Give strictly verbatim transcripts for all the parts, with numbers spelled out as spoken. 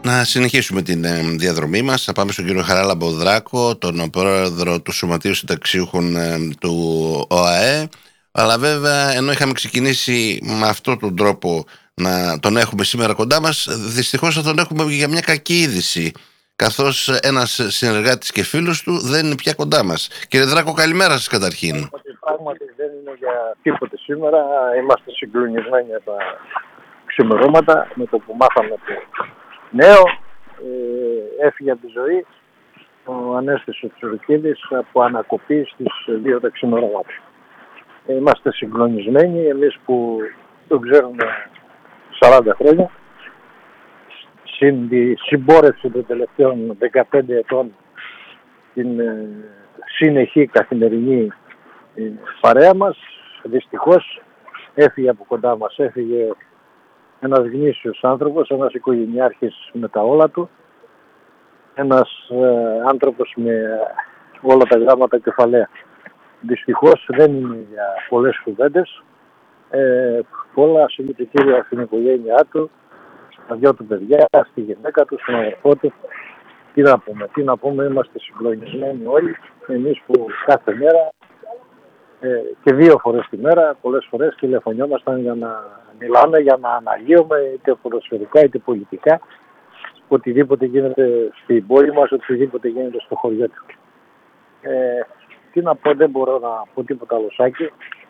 Να συνεχίσουμε την ε, διαδρομή μας. Θα πάμε στον κύριο Χαράλαμπο Δράκο, τον πρόεδρο του Σωματείου Συνταξιούχων ε, του ΟΑΕ. Αλλά βέβαια, ενώ είχαμε ξεκινήσει με αυτόν τον τρόπο να τον έχουμε σήμερα κοντά μας, δυστυχώς θα τον έχουμε για μια κακή είδηση, καθώς ένας συνεργάτης και φίλος του δεν είναι πια κοντά μας. Κύριε Δράκο, καλημέρα σας καταρχήν. Πράγματι δεν είναι για τίποτε σήμερα. Είμαστε συγκλονισμένοι από τα ξημερώματα με το που μάθαμε το νέο. Ε, έφυγε από τη ζωή ο Ανέστης ο Τσουρουκίδης από ανακοπή στις δύο τα ξημερώματα. Ε, είμαστε συγκλονισμένοι εμείς που τον ξέρουμε σαράντα χρόνια. Συν τη συμπόρευση των τελευταίων δεκαπέντε ετών, την ε, συνεχή καθημερινή ε, παρέα μας. Δυστυχώς έφυγε από κοντά μας, έφυγε ένας γνήσιος άνθρωπος, ένας οικογενειάρχης με τα όλα του, ένας ε, άνθρωπος με όλα τα γράμματα κεφαλαία. Δυστυχώς δεν είναι για πολλές κουβέντες. Ε, πολλά συλληπιτήρια στην οικογένειά του, στα δυο του παιδιά, στη γυναίκα του, στον αδερφό του. Τι να πούμε, τι να πούμε, είμαστε συγκλονισμένοι όλοι. Εμείς που κάθε μέρα ε, και δύο φορές τη μέρα, πολλές φορές τηλεφωνιόμασταν για να μιλάμε, για να αναλύουμε είτε ποδοσφαιρικά είτε πολιτικά, οτιδήποτε γίνεται στην πόλη μας, οτιδήποτε γίνεται στο χωριό του. Ε, τι να πω, δεν μπορώ να πω τίποτα άλλο, Σάκη.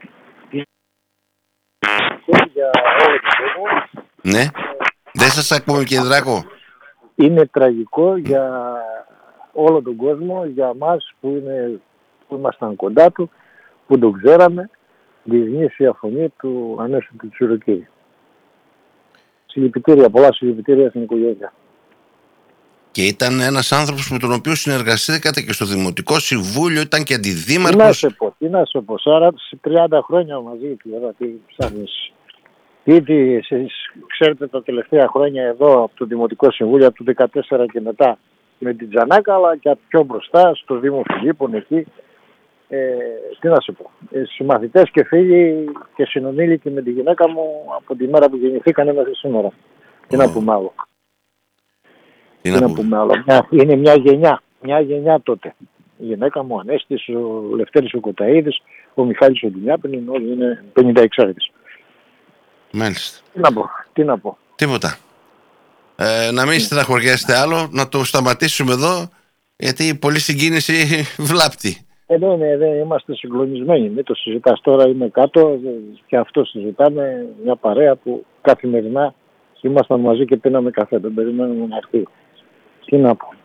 Για όλο τον κόσμο. Ναι, δεν σας ακούμε κύριε Δράκο. Είναι τραγικό για όλο τον κόσμο, για μας που, είναι, που ήμασταν κοντά του, που τον ξέραμε, τη γνήσια φωνή του Ανέστη του Τσουρουκίδη. Συλληπιτήρια, πολλά συλληπιτήρια στην οικογένεια. Και ήταν ένας άνθρωπος με τον οποίο συνεργαστήκατε και στο Δημοτικό Συμβούλιο, ήταν και αντιδήμαρχος. Τι να σε πω, τι να σε πω, Σάρα, τριάντα χρόνια μαζί του, εδώ, τι ψάχνεις. Ήδη εσείς ξέρετε τα τελευταία χρόνια εδώ από το Δημοτικό Συμβούλιο, από το δεκατέσσερα και μετά με την Τζανάκα, αλλά και πιο μπροστά στο Δήμο Φιλίππων εκεί. Ε, τι να σου πω, ε, συμμαθητές και φίλοι και συνομήλικοι με τη γυναίκα μου από τη μέρα που γεννηθήκανε μέχρι σήμερα. Τι να πούμε άλλο. Τι να πούμε άλλο. Μια, είναι μια γενιά, μια γενιά τότε. Η γυναίκα μου, ο Ανέστης, ο Λευτέρης ο Κοταίδης, ο Μιχάλης ο Ντουνιάπη, όλοι είναι πενήντα έξι. Μάλιστα. Τι να πω, τι να πω. Τίποτα. Ε, να μην στεναχωριέστε άλλο, να το σταματήσουμε εδώ, γιατί πολλή συγκίνηση βλάπτει. Ε, ναι, ναι, ναι, είμαστε συγκλονισμένοι. Μην το συζητάς τώρα, είμαι κάτω και αυτό συζητάμε, μια παρέα που καθημερινά ήμασταν μαζί και πίναμε καφέ. Δεν περιμένουμε να έρθει. Τι να πω.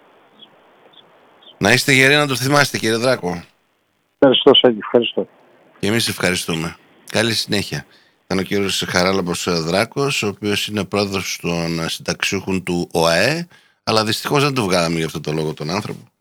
Να είστε γεροί να το θυμάστε κύριε Δράκο. Ευχαριστώ Σάκη, ευχαριστώ. Και εμείς ευχαριστούμε. Καλή συνέχεια. Ήταν ο κύριος Χαράλαμπος Δράκος, ο οποίος είναι πρόεδρος των συνταξιούχων του ΟΑΕ, αλλά δυστυχώς δεν του βγάλαμε για αυτό το λόγο τον άνθρωπο.